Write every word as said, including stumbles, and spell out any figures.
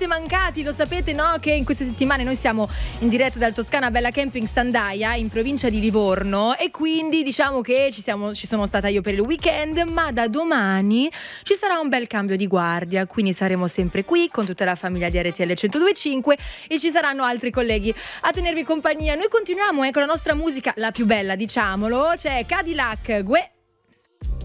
siete mancati, lo sapete, no? Che in queste settimane noi siamo in diretta dal Toscana Bella Camping Sandaia in provincia di Livorno e quindi diciamo che ci, siamo, ci sono stata io per il weekend, ma da domani ci sarà un bel cambio di guardia, quindi saremo sempre qui con tutta la famiglia di R T L centodue e cinque e ci saranno altri colleghi a tenervi compagnia. Noi continuiamo eh, con la nostra musica, la più bella, diciamolo, c'è Cadillac, Gue.